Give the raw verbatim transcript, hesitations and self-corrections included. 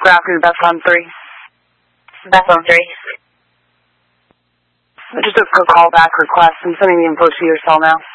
Grafton, Beth on three. Beth on three. Just a callback request. I'm sending the info to your cell now.